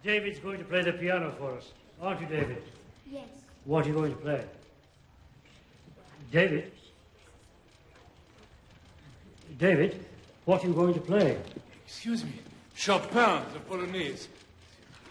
David's going to play the piano for us. Aren't you, David? Yes. What are you going to play? David? David, what are you going to play? Excuse me. Chopin, the Polonaise.